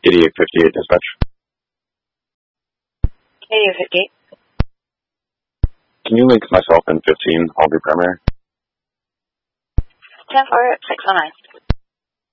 KD-858 dispatch. KD-858. Can you link myself and 15? I'll be primary. 10-4, 609.